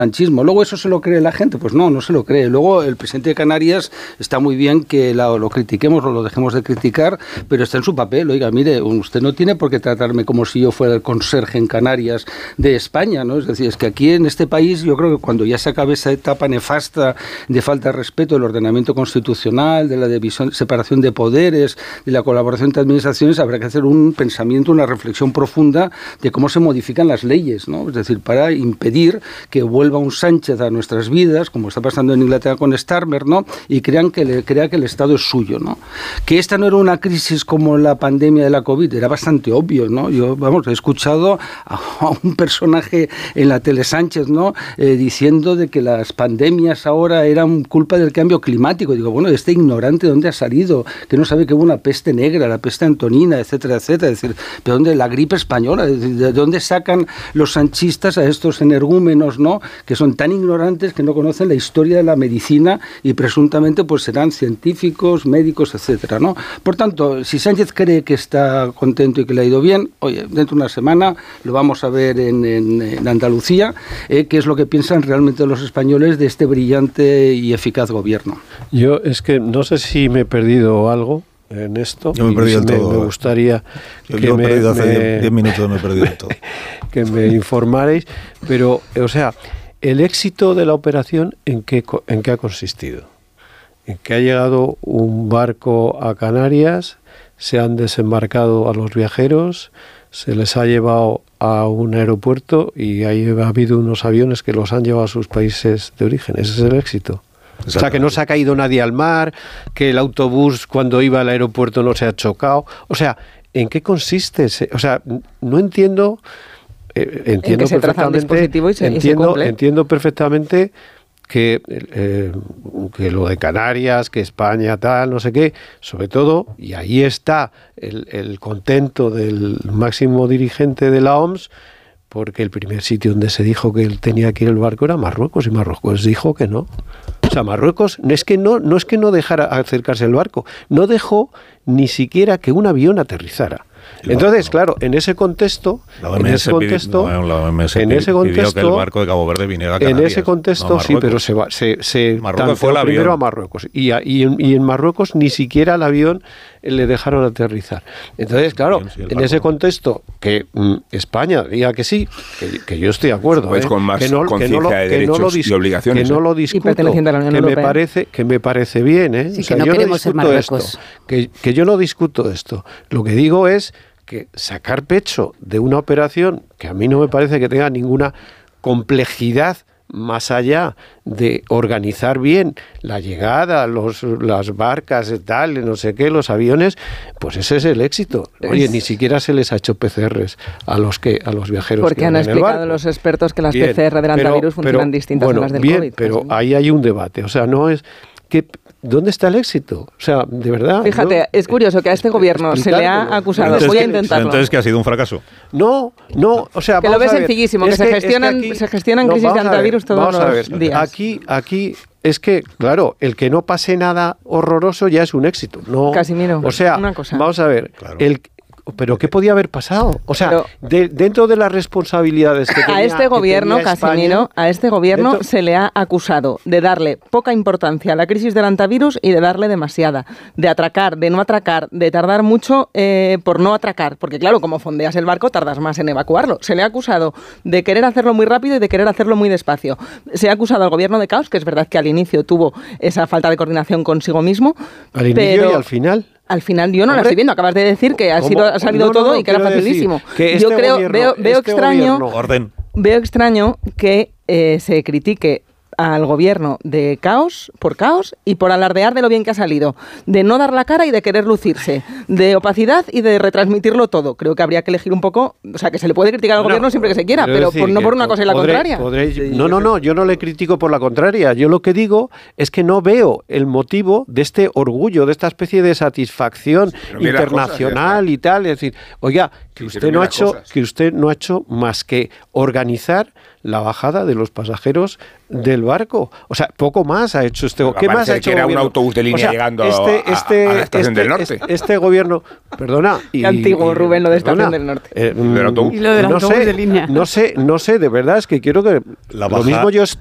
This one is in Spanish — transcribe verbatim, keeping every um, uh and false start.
sanchismo. Luego eso se lo cree la gente, pues no, no se lo cree. Luego el presidente de Canarias está muy bien que la, lo critiquemos o lo dejemos de criticar, pero está en su papel. Oiga, mire, usted no tiene por qué tratarme como si yo fuera el conserje en Canarias de España, ¿no? Es decir, es que aquí en este país yo creo que cuando ya se acabe esa etapa nefasta de falta de respeto del ordenamiento constitucional, de la división, separación de poderes, de la colaboración entre administraciones, habrá que hacer un pensamiento, una reflexión profunda de cómo se modifican las leyes, ¿no? Es decir, para impedir que vuelva un Sánchez a nuestras vidas, como está pasando en Inglaterra con Starmer, ¿no? Y crean que le, crea que el Estado es suyo, ¿no? Que esta no era una crisis como la pandemia de la COVID, era bastante obvio, ¿no? Yo, vamos, he escuchado a, a un personaje en la tele Sánchez, ¿no? Eh, diciendo de que las pandemias ahora eran culpa del cambio climático. Digo, bueno, este ignorante, ¿de dónde ha salido? Que no sabe que hubo una peste negra, la peste antonina, etcétera, etcétera. Es decir, ¿de dónde la gripe española? ¿De dónde sacan los sanchistas a estos energúmenos, ¿no? Que son tan ignorantes que no conocen la historia de la medicina y presuntamente pues serán científicos, médicos, etcétera, ¿no? Por tanto, si Sánchez cree que está contento y que le ha ido bien, oye, dentro de una semana lo vamos a ver en, en, en Andalucía, eh, qué es lo que piensan realmente los españoles de este brillante y eficaz gobierno. Yo es que no sé si me he perdido algo en esto. Yo me he perdido en todo. Me gustaría yo, que yo me, he perdido hace me, diez minutos, me he perdido en todo. que me informarais, pero, o sea, el éxito de la operación, ¿en qué, en qué ha consistido? En que ha llegado un barco a Canarias, se han desembarcado a los viajeros, se les ha llevado a un aeropuerto y ahí ha habido unos aviones que los han llevado a sus países de origen. Ese es el éxito. O sea, que no se ha caído nadie al mar, que el autobús cuando iba al aeropuerto no se ha chocado. O sea, ¿en qué consiste? O sea, no entiendo... Eh, entiendo, se perfectamente, y se, entiendo, y se entiendo perfectamente que, eh, que lo de Canarias, que España tal, no sé qué, sobre todo, y ahí está el, el contento del máximo dirigente de la O M S, porque el primer sitio donde se dijo que él tenía que ir el barco era Marruecos, y Marruecos dijo que no. O sea, Marruecos no es que no, no es que no dejara acercarse el barco, no dejó ni siquiera que un avión aterrizara. Entonces, claro, en ese contexto, en ese contexto, pidi, no, la O M S en ese contexto, pidió que el barco de Cabo Verde viniera a Canarias. En ese contexto, no sí, pero se va, se, se Marruecos fue el avión. Primero a Marruecos y, a, y, en, y en Marruecos ni siquiera el avión le dejaron aterrizar. Entonces, claro, bien, sí, en barco, ese contexto que mm, España diga que sí, que, que yo estoy de acuerdo, pues eh, con más que no, conciencia que no lo, de derechos que no lo dis, y obligaciones, que no lo ¿eh? discuto, que me parece que me parece bien, ¿eh? Sí, o sea, que no yo queremos no ser discuto Marruecos. esto, que, que yo no discuto esto. Lo que digo es que sacar pecho de una operación que a mí no me parece que tenga ninguna complejidad más allá de organizar bien la llegada, los, las barcas, tal, no sé qué, los aviones, pues ese es el éxito. Oye, ni siquiera se les ha hecho P C Rs a los que a los viajeros. Porque que han van en explicado el barco. Los expertos que las bien, P C R del antivirus pero, funcionan pero, distintas bueno, a las del bien, COVID. Pero ¿sí? ahí hay un debate, o sea, no es que ¿dónde está el éxito? O sea, de verdad. Fíjate, yo, es curioso que a este gobierno se le ha acusado. Entonces, voy a intentarlo. Entonces, ¿que ha sido un fracaso? No, no, o sea, que lo ves sencillísimo, que, que se gestionan, es que aquí, se gestionan no, crisis de antivirus ver, todos los ver, días. Aquí, aquí es que, claro, el que no pase nada horroroso ya es un éxito. No, Casimiro, o sea, una cosa. Vamos a ver, claro. el ¿pero qué podía haber pasado? O sea, pero, de, dentro de las responsabilidades que tenía a este gobierno, que tenía Casimiro, España, a este gobierno dentro, se le ha acusado de darle poca importancia a la crisis del antivirus y de darle demasiada, de atracar, de no atracar, de tardar mucho eh, por no atracar, porque claro, como fondeas el barco, tardas más en evacuarlo. Se le ha acusado de querer hacerlo muy rápido y de querer hacerlo muy despacio. Se ha acusado al gobierno de caos, que es verdad que al inicio tuvo esa falta de coordinación consigo mismo. Al inicio pero, y al final. Al final yo no Hombre, la estoy viendo. Acabas de decir que ha, sido, ha salido no, no, todo no, y que era facilísimo. Que yo este creo, gobierno, veo, veo este extraño, gobierno, orden. veo extraño que eh, se critique al gobierno de caos por caos y por alardear de lo bien que ha salido, de no dar la cara y de querer lucirse, de opacidad y de retransmitirlo todo. Creo que habría que elegir un poco, o sea, que se le puede criticar al no, gobierno siempre que se quiera, pero por, no por una cosa y la podré, contraria. Podré, no, no, no, yo no le critico por la contraria. Yo lo que digo es que no veo el motivo de este orgullo, de esta especie de satisfacción sí, internacional cosas, y tal. Es decir, oiga, que usted no ha hecho, que usted no ha hecho más que organizar la bajada de los pasajeros del barco. O sea, poco más ha hecho este. ¿Qué más ha hecho que era gobierno? un autobús de línea o sea, llegando este, a, este, a la estación este, del norte. Este, este gobierno, perdona. Qué antiguo, Rubén, lo de perdona, estación del norte. Eh, Del autobús. Y lo del no autobús sé, de línea. No sé, no sé, de verdad es que quiero que La lo baja- mismo yo